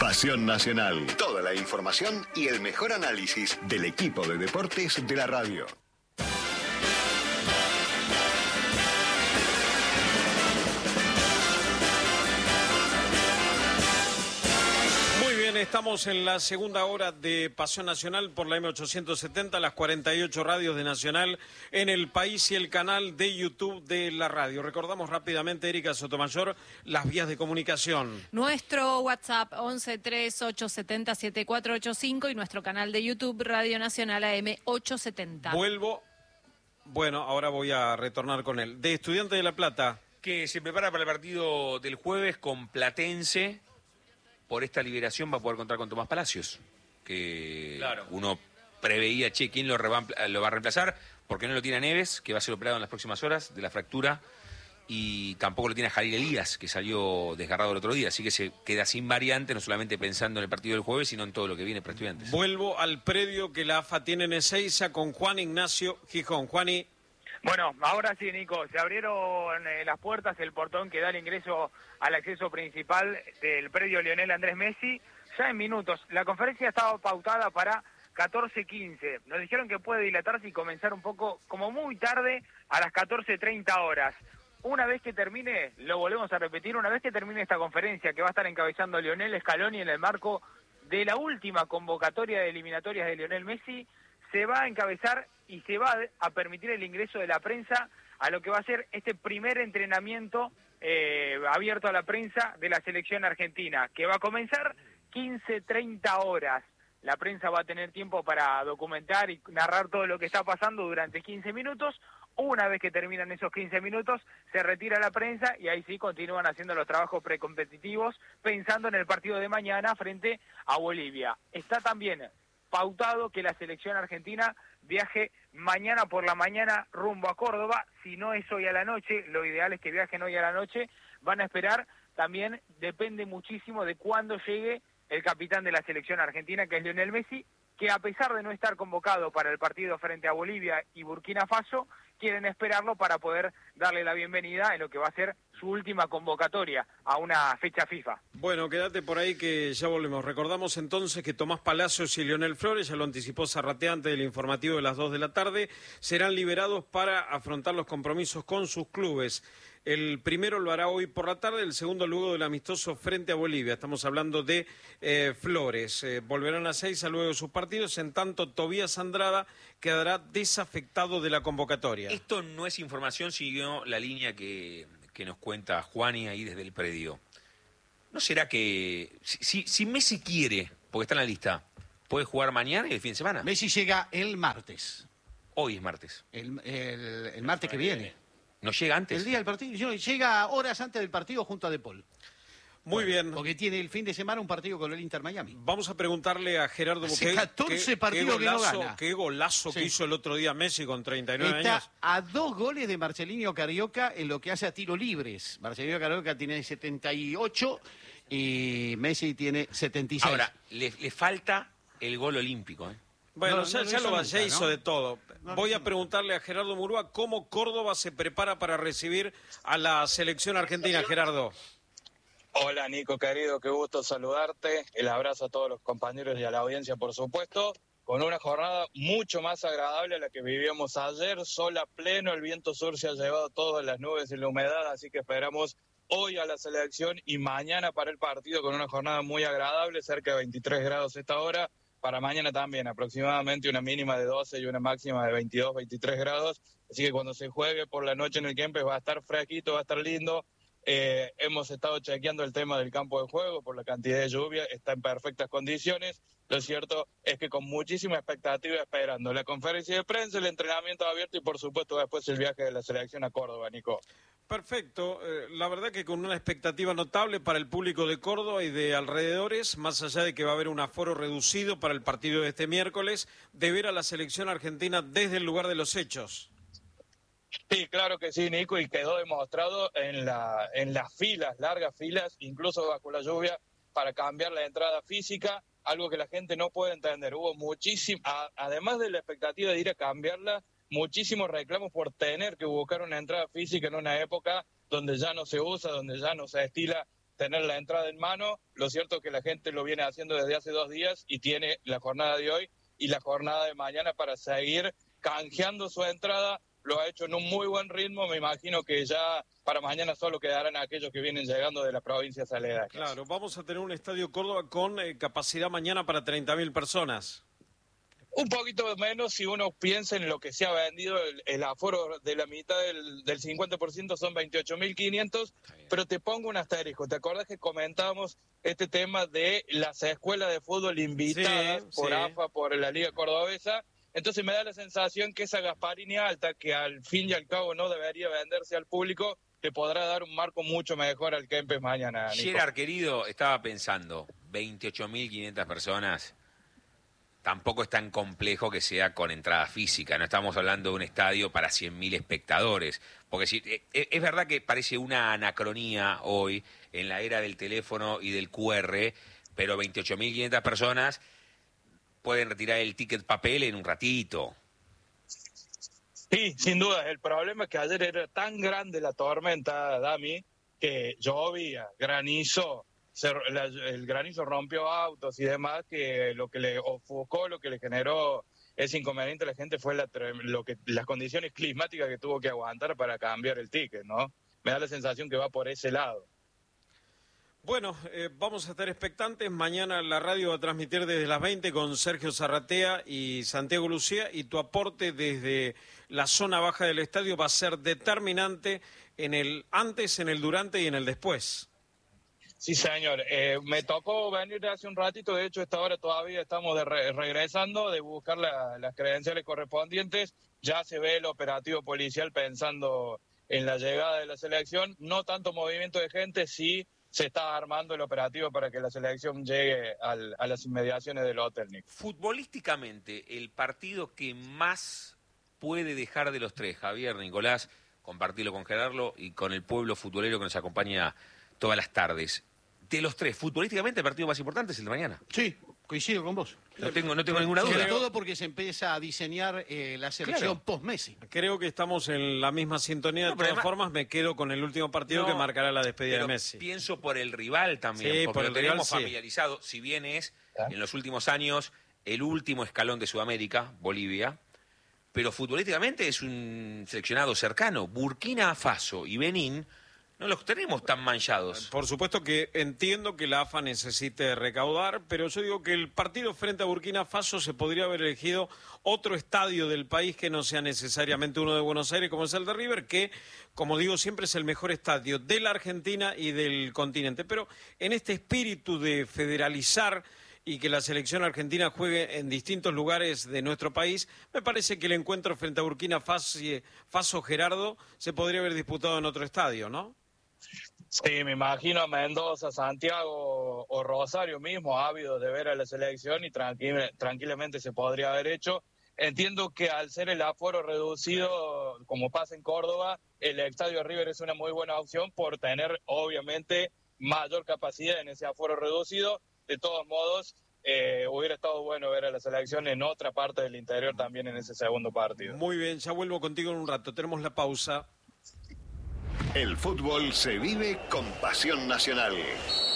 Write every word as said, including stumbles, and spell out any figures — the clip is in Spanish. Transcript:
Pasión Nacional. Toda la información y el mejor análisis del equipo de deportes de la radio. Estamos en la segunda hora de Pasión Nacional por la eme ochocientos setenta, las cuarenta y ocho radios de Nacional en el país y el canal de YouTube de la radio. Recordamos rápidamente, Erika Sotomayor, las vías de comunicación. Nuestro WhatsApp once tres ocho siete cero siete cuatro ocho cinco y nuestro canal de YouTube Radio Nacional A M ochocientos setenta. Vuelvo, bueno, ahora voy a retornar con él. De Estudiantes de La Plata. Que se prepara para el partido del jueves con Platense. Por esta liberación va a poder contar con Tomás Palacios, que claro. Uno preveía, che, ¿quién lo, lo va a reemplazar? Porque no lo tiene a Neves, que va a ser operado en las próximas horas de la fractura, y tampoco lo tiene a Jalil Elías, que salió desgarrado el otro día, así que se queda sin variante, no solamente pensando en el partido del jueves, sino en todo lo que viene para Estudiantes. Vuelvo al predio que la AFA tiene en Ezeiza con Juan Ignacio Gijón. Juani. Bueno, ahora sí, Nico, se abrieron eh, las puertas, el portón que da el ingreso al acceso principal del predio Lionel Andrés Messi, ya en minutos. La conferencia estaba pautada para catorce quince. Nos dijeron que puede dilatarse y comenzar un poco, como muy tarde, a las catorce treinta horas. Una vez que termine, lo volvemos a repetir, una vez que termine esta conferencia que va a estar encabezando Lionel Scaloni en el marco de la última convocatoria de eliminatorias de Lionel Messi, se va a encabezar y se va a permitir el ingreso de la prensa a lo que va a ser este primer entrenamiento eh, abierto a la prensa de la selección argentina, que va a comenzar quince treinta horas. La prensa va a tener tiempo para documentar y narrar todo lo que está pasando durante quince minutos. Una vez que terminan esos quince minutos, se retira la prensa y ahí sí continúan haciendo los trabajos precompetitivos, pensando en el partido de mañana frente a Bolivia. Está también pautado que la selección argentina viaje mañana por la mañana rumbo a Córdoba. Si no es hoy a la noche, lo ideal es que viajen hoy a la noche. Van a esperar, también depende muchísimo de cuándo llegue el capitán de la selección argentina, que es Lionel Messi, que a pesar de no estar convocado para el partido frente a Bolivia y Burkina Faso, quieren esperarlo para poder darle la bienvenida en lo que va a ser su última convocatoria a una fecha FIFA. Bueno, quédate por ahí que ya volvemos. Recordamos entonces que Tomás Palacios y Leonel Flores, ya lo anticipó Zarratea antes del informativo de las dos de la tarde, serán liberados para afrontar los compromisos con sus clubes. El primero lo hará hoy por la tarde, el segundo luego del amistoso frente a Bolivia. Estamos hablando de eh, Flores. Eh, volverán a Ezeiza luego de sus partidos, en tanto Tobías Andrada quedará desafectado de la convocatoria. Esto no es información, siguió la línea que, que nos cuenta Juani ahí desde el predio. ¿No será que si, si Messi quiere, porque está en la lista, puede jugar mañana y el fin de semana? Messi llega el martes. Hoy es martes. El, el, el martes que viene. ¿No llega antes? El día del partido. Llega horas antes del partido junto a De Paul. Muy bueno, bien. Porque tiene el fin de semana un partido con el Inter Miami. Vamos a preguntarle a Gerardo Hace catorce partidos que no gana. Qué golazo sí. que hizo el otro día Messi con treinta y nueve Está años. a dos goles de Marcelinho Carioca en lo que hace a tiro libres. Marcelinho Carioca tiene setenta y ocho y Messi tiene setenta y seis. Ahora, le, le falta el gol olímpico, ¿eh? Bueno, no, ya, no, ya lo nunca, ya hizo ¿no? de todo. No, Voy no, a preguntarle a Gerardo Murúa cómo Córdoba se prepara para recibir a la selección argentina. Gerardo. Hola Nico, querido, qué gusto saludarte. El abrazo a todos los compañeros y a la audiencia, por supuesto. Con una jornada mucho más agradable a la que vivíamos ayer. Sol a pleno, el viento sur se ha llevado todas las nubes y la humedad, así que esperamos hoy a la selección y mañana para el partido con una jornada muy agradable, cerca de veintitrés grados esta hora. Para mañana también, aproximadamente una mínima de doce y una máxima de veintidós, veintitrés grados. Así que cuando se juegue por la noche en el Kempes va a estar fresquito, va a estar lindo. Eh, hemos estado chequeando el tema del campo de juego por la cantidad de lluvia, está en perfectas condiciones. Lo cierto es que con muchísima expectativa esperando la conferencia de prensa, el entrenamiento abierto y por supuesto después el viaje de la selección a Córdoba, Nico. Perfecto, eh, la verdad que con una expectativa notable para el público de Córdoba y de alrededores, más allá de que va a haber un aforo reducido para el partido de este miércoles, de ver a la selección argentina desde el lugar de los hechos. Sí, claro que sí, Nico, y quedó demostrado en, la, en las filas, largas filas, incluso bajo la lluvia, para cambiar la entrada física, algo que la gente no puede entender. Hubo muchísimo, a, además de la expectativa de ir a cambiarla, muchísimos reclamos por tener que buscar una entrada física en una época donde ya no se usa, donde ya no se estila tener la entrada en mano. Lo cierto es que la gente lo viene haciendo desde hace dos días y tiene la jornada de hoy y la jornada de mañana para seguir canjeando su entrada. Lo ha hecho en un muy buen ritmo, me imagino que ya para mañana solo quedarán aquellos que vienen llegando de las provincias aledañas. Claro, vamos a tener un Estadio Córdoba con eh, capacidad mañana para treinta mil personas. Un poquito menos si uno piensa en lo que se ha vendido, el, el aforo de la mitad del, del cincuenta por ciento son veintiocho mil quinientos, pero te pongo un asterisco. ¿Te acuerdas que comentábamos este tema de las escuelas de fútbol invitadas sí, por sí. A F A, por la Liga Cordobesa? Entonces me da la sensación que esa Gasparini alta, que al fin y al cabo no debería venderse al público, te podrá dar un marco mucho mejor al Kempes mañana, Nico. Gerard, querido, estaba pensando, veintiocho mil quinientas personas, tampoco es tan complejo que sea con entrada física, no estamos hablando de un estadio para cien mil espectadores, porque si, es, es verdad que parece una anacronía hoy, en la era del teléfono y del Q R, pero veintiocho mil quinientas personas pueden retirar el ticket papel en un ratito. Sí, sin duda. El problema es que ayer era tan grande la tormenta, Dami, que llovía, granizo, se, la, el granizo rompió autos y demás, que lo que le ofuscó, lo que le generó ese inconveniente a la gente fue la, lo que, las condiciones climáticas que tuvo que aguantar para cambiar el ticket, ¿no? Me da la sensación que va por ese lado. Bueno, eh, vamos a estar expectantes. Mañana la radio va a transmitir desde las veinte con Sergio Zarratea y Santiago Lucía, y tu aporte desde la zona baja del estadio va a ser determinante en el antes, en el durante y en el después. Sí, señor. Eh, me tocó venir hace un ratito, de hecho, esta hora todavía estamos de re regresando de buscar la, las credenciales correspondientes. Ya se ve el operativo policial pensando en la llegada de la selección. No tanto movimiento de gente, sí se está armando el operativo para que la selección llegue al, a las inmediaciones del hotel, Nick. Futbolísticamente, el partido que más puede dejar de los tres, Javier, Nicolás, compartirlo con Gerardo y con el pueblo futbolero que nos acompaña todas las tardes. De los tres, futbolísticamente el partido más importante es el de mañana. Sí, coincido con vos. No tengo, no tengo ninguna duda. Sobre todo porque se empieza a diseñar eh, la selección Claro. post-Messi. Creo que estamos en la misma sintonía. De No, pero todas además- formas, me quedo con el último partido No, que marcará la despedida Pero de Messi. pienso por el rival también, Sí, porque por lo el tenemos rival, sí. familiarizado, si bien es en los últimos años el último escalón de Sudamérica, Bolivia, pero futbolísticamente es un seleccionado cercano. Burkina Faso y Benín no los tenemos tan manchados. Por supuesto que entiendo que la A F A necesite recaudar, pero yo digo que el partido frente a Burkina Faso se podría haber elegido otro estadio del país que no sea necesariamente uno de Buenos Aires, como es el de River, que, como digo, siempre es el mejor estadio de la Argentina y del continente. Pero en este espíritu de federalizar y que la selección argentina juegue en distintos lugares de nuestro país, me parece que el encuentro frente a Burkina Faso, Faso Gerardo, se podría haber disputado en otro estadio, ¿no? Sí, me imagino a Mendoza, Santiago o Rosario mismo ávidos de ver a la selección y tranquil tranquilamente se podría haber hecho. Entiendo que al ser el aforo reducido, como pasa en Córdoba, el Estadio River es una muy buena opción por tener obviamente mayor capacidad en ese aforo reducido. De todos modos, eh, hubiera estado bueno ver a la selección en otra parte del interior también en ese segundo partido. Muy bien, ya vuelvo contigo en un rato. Tenemos la pausa. El fútbol se vive con pasión nacional.